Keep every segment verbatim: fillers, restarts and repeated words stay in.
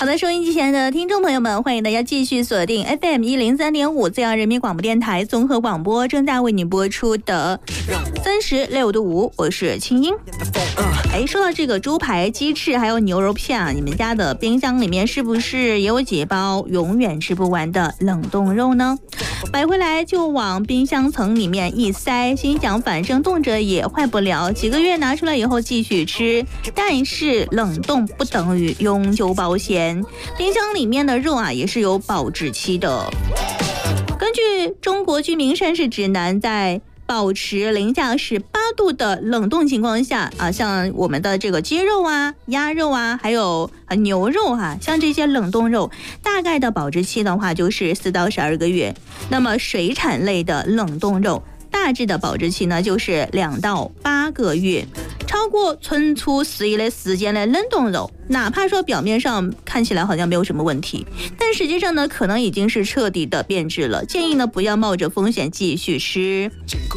好的，收音机前的听众朋友们，欢迎大家继续锁定 F M 一零三点五自阳人民广播电台综合广播，正在为你播出的三十六度五，我是清音。哎，说到这个猪排、鸡翅还有牛肉片啊，你们家的冰箱里面是不是也有几包永远吃不完的冷冻肉呢？买回来就往冰箱层里面一塞，心想反正冻着也坏不了，几个月拿出来以后继续吃。但是冷冻不等于永久保鲜，冰箱里面的肉啊也是有保质期的。根据中国居民膳食指南，在保持零下十八度的冷冻情况下啊，像我们的这个鸡肉啊、鸭肉啊，还有牛肉啊，像这些冷冻肉，大概的保质期的话就是四到十二个月。那么水产类的冷冻肉，大致的保质期呢就是两到八个月。超过存储适宜的时间的冷冻肉，哪怕说表面上看起来好像没有什么问题，但实际上呢，可能已经是彻底的变质了。建议呢，不要冒着风险继续吃。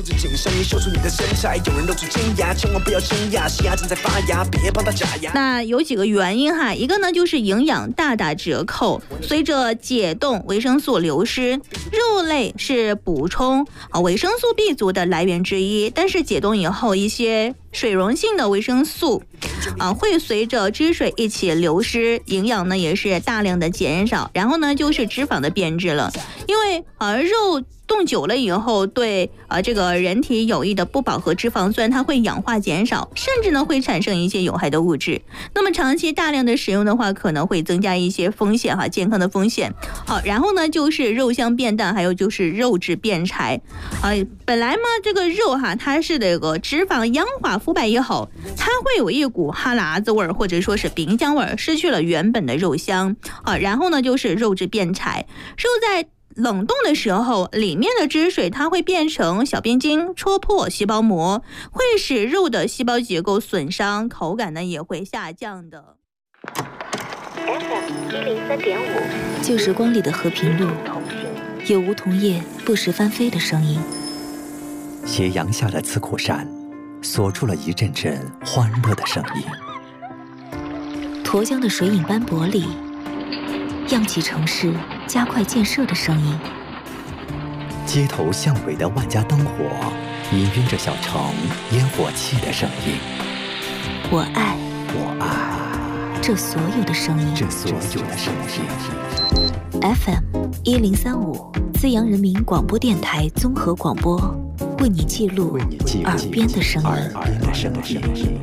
那有几个原因哈，一个呢就是营养大打折扣，随着解冻，维生素流失，肉类是补充啊维生素 B 族的来源之一，但是解冻以后，一些水溶性的维生素啊会随着汁水一起流失，营养呢也是大量的减少，然后呢就是脂肪的变质了，因为啊肉冻久了以后，对啊这个人体有益的不饱和脂肪酸它会氧化减少，甚至呢会产生一些有害的物质。那么长期大量的使用的话，可能会增加一些风险哈，健康的风险。好，然后呢就是肉香变淡，还有就是肉质变柴。啊，本来嘛这个肉哈它是这个脂肪氧化腐败以后，它会有一股哈喇子味儿，或者说是冰箱味儿，失去了原本的肉香。啊，然后呢就是肉质变柴，肉在冷冻的时候，里面的汁水它会变成小变晶，戳破细胞膜，会使肉的细胞结构损伤，口感呢也会下降的。 F M 一零三点五， 旧时光里的和平路，有梧桐叶不时翻飞的声音。 斜阳下的刺口山，锁住了一阵阵欢乐的声音。 沱江的水影斑驳里，漾起城市加快建设的声音。 街头巷尾的万家灯火，氤氲着小城烟火气的声音。 我爱， 我爱这所有的声音， 这所有的声音。 F M 一零三五，资阳人民广播电台综合广播，为你记录耳边的声音。 耳边的声音。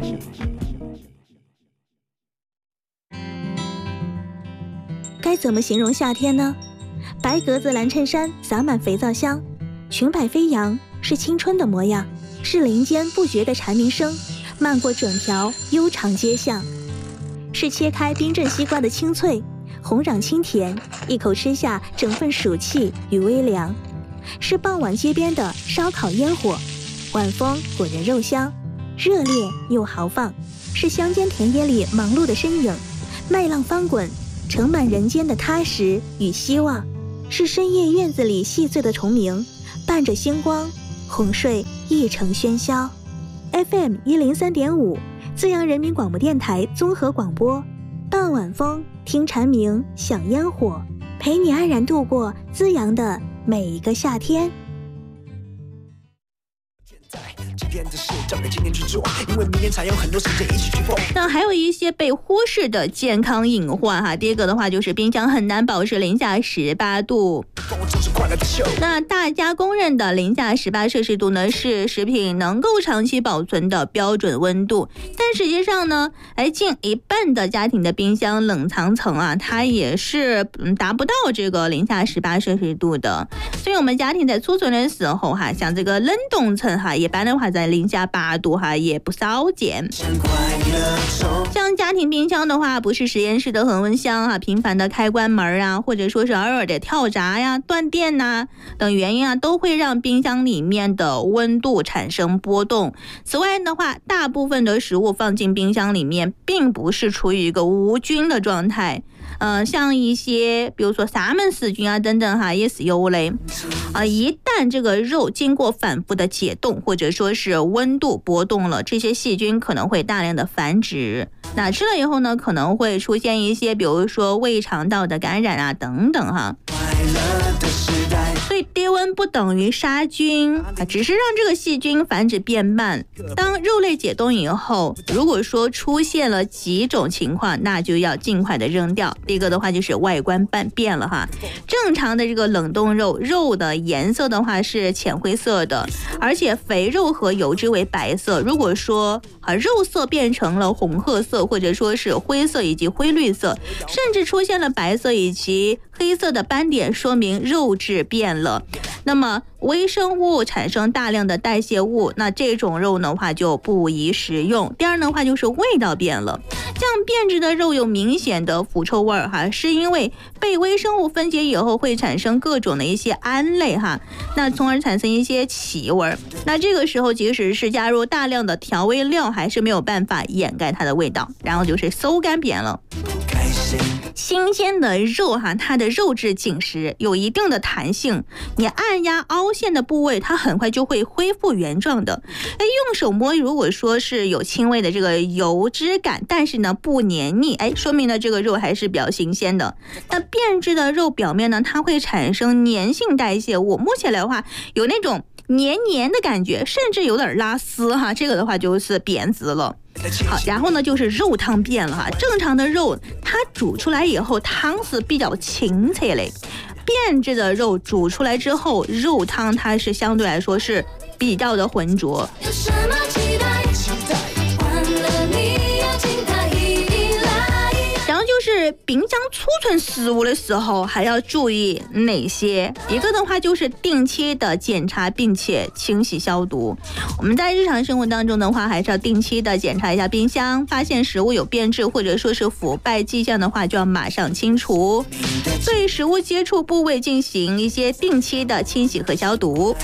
该怎么形容夏天呢？白格子蓝衬衫洒满肥皂香，裙摆飞扬，是青春的模样，是林间不绝的蝉鸣声，漫过整条悠长街巷，是切开冰镇西瓜的清脆，红壤清甜，一口吃下整份暑气与微凉，是傍晚街边的烧烤烟火，晚风裹着肉香，热烈又豪放，是乡间田野里忙碌的身影，麦浪翻滚，盛满人间的踏实与希望，是深夜院子里细碎的虫鸣，伴着星光，哄睡一城喧嚣。F M 一零三点五，资阳人民广播电台综合广播，傍晚风，听蝉鸣，享烟火，陪你安然度过资阳的每一个夏天。 那还有一些被忽视的健康隐患哈。第一个的话就是冰箱很难保持零下十八度。那大家公认的零下十八摄氏度呢，是食品能够长期保存的标准温度。但实际上呢，哎，近一半的家庭的冰箱冷藏层啊，它也是达不到这个零下十八摄氏度的。所以我们家庭在储存的时候哈，像这个冷冻层哈，一般的话在零下八度哈也不少见。像家庭冰箱的话，不是实验室的恒温箱啊，频繁的开关门啊，或者说是偶尔的跳闸呀、断电呐、等原因啊，都会让冰箱里面的温度产生波动。此外的话，大部分的食物放进冰箱里面，并不是处于一个无菌的状态。 呃，像一些比如说沙门氏菌啊等等哈，也是有的。啊、呃，一旦这个肉经过反复的解冻或者说是温度波动了，这些细菌可能会大量的繁殖。那吃了以后呢，可能会出现一些比如说胃肠道的感染啊等等哈。所以低温不等于杀菌啊，只是让这个细菌繁殖变慢。当肉类解冻以后，如果说出现了几种情况，那就要尽快的扔掉。第一个的话就是外观变变了哈，正常的这个冷冻肉，肉的颜色的话是浅灰色的，而且肥肉和油脂为白色。如果说啊肉色变成了红褐色，或者说是灰色以及灰绿色，甚至出现了白色以及黑色的斑点，说明肉质变了。那么微生物产生大量的代谢物，那这种肉的话就不宜食用。第二的话就是味道变了，像变质的肉有明显的腐臭味哈，是因为被微生物分解以后会产生各种的一些胺类哈，那从而产生一些气味。那这个时候即使是加入大量的调味料，还是没有办法掩盖它的味道。然后就是馊干扁了。新鲜的肉哈，它的肉质紧实，有一定的弹性，你按压凹陷的部位，它很快就会恢复原状的。哎，用手摸，如果说是有轻微的这个油脂感，但是呢不黏腻，哎，说明呢这个肉还是比较新鲜的。那变质的肉表面呢，它会产生粘性代谢物，摸起来的话有那种黏黏的感觉，甚至有点拉丝哈，这个的话就是变质了。好，然后呢就是肉汤变了哈。正常的肉它煮出来以后汤是比较清澈嘞，变质的肉煮出来之后，肉汤它是相对来说是比较的浑浊。有什么期待？换了你要请他一一来。然后就是冰箱储存食物的时候还要注意哪些？一个的话就是定期的检查并且清洗消毒。我们在日常生活当中的话，还是要定期的检查一下冰箱，发现食物有变质或者说是腐败迹象的话，就要马上清除。对食物接触部位进行一些定期的清洗和消毒。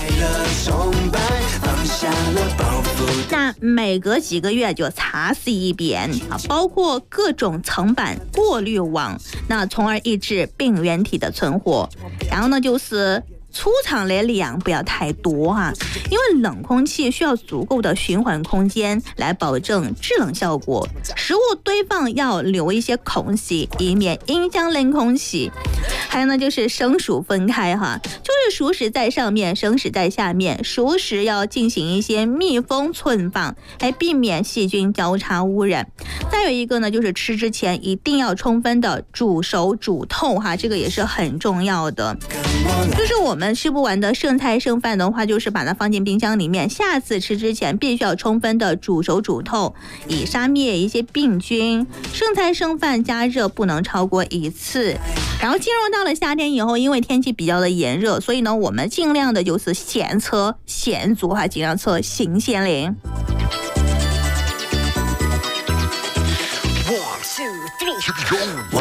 那每隔几个月就擦拭一遍啊，包括各种层板、过滤网，那从而抑制病原体的存活。然后呢，就是储藏的量不要太多哈、啊，因为冷空气需要足够的循环空间来保证制冷效果。食物堆放要留一些空隙，以免影响冷空气。还有呢，就是生熟分开哈，就是熟食在上面，生食在下面。熟食要进行一些密封存放，来避免细菌交叉污染。再有一个呢，就是吃之前一定要充分的煮熟煮透哈，这个也是很重要的。就是我们吃不完的剩菜剩饭的话，就是把它放进冰箱里面，下次吃之前必须要充分的煮熟煮透，以杀灭一些病菌。剩菜剩饭加热不能超过一次。然后进入到了夏天以后，因为天气比较的炎热，所以呢我们尽量的就是现吃现煮哈，尽量吃新鲜的。 我